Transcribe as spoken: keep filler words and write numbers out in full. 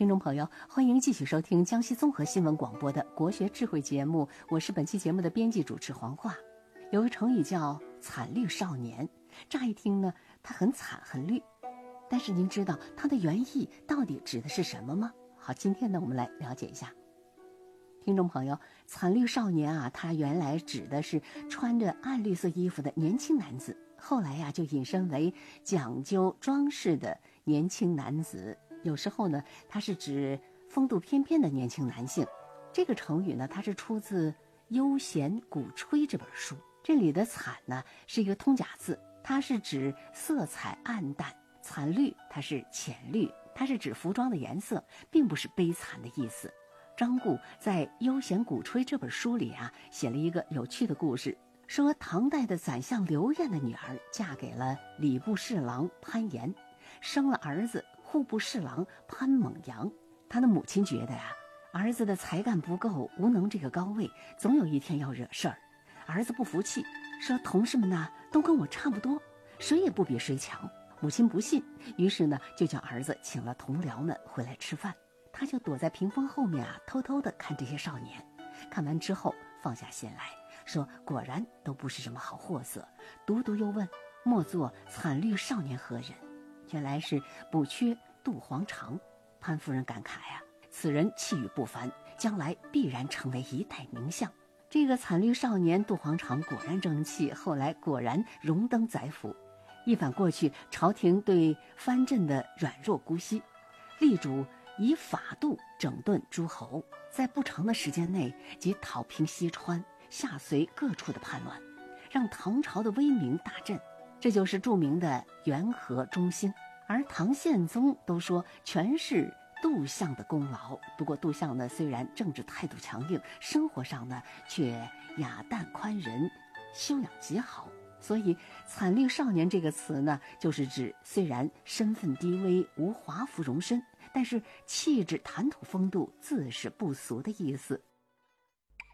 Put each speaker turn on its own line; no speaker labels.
听众朋友，欢迎继续收听江西综合新闻广播的国学智慧节目，我是本期节目的编辑主持黄华。有个成语叫惨绿少年，乍一听呢，它很惨很绿，但是您知道它的原意到底指的是什么吗？好，今天呢，我们来了解一下。听众朋友，惨绿少年啊，它原来指的是穿着暗绿色衣服的年轻男子，后来呀、啊、就引申为讲究装饰的年轻男子。有时候呢，它是指风度翩翩的年轻男性。这个成语呢，它是出自《悠闲鼓吹》这本书。这里的惨呢，是一个通假字，它是指色彩暗淡，惨绿它是浅绿，它是指服装的颜色，并不是悲惨的意思。张固在《悠闲鼓吹》这本书里啊，写了一个有趣的故事，说唐代的宰相刘晏的女儿嫁给了礼部侍郎潘岩，生了儿子户部侍郎潘猛阳。他的母亲觉得呀、啊，儿子的才干不够，无能这个高位，总有一天要惹事儿。儿子不服气，说同事们呢都跟我差不多，谁也不比谁强。母亲不信，于是呢就叫儿子请了同僚们回来吃饭。他就躲在屏风后面啊，偷偷地看这些少年。看完之后放下心来，说果然都不是什么好货色。独独又问，莫作惨绿少年何人？原来是补缺杜黄长。潘夫人感慨啊，此人气宇不凡，将来必然成为一代名相。这个惨绿少年杜黄长果然争气，后来果然荣登宰辅。一反过去朝廷对藩镇的软弱姑息，力主以法度整顿诸侯，在不长的时间内即讨平西川，下隋各处的叛乱，让唐朝的威名大振。这就是著名的元和中兴。而唐宪宗都说全是杜相的功劳。不过杜相呢，虽然政治态度强硬，生活上呢却雅淡宽仁，修养极好。所以惨绿少年这个词呢，就是指虽然身份低微，无华服容身，但是气质谈吐风度自是不俗的意思。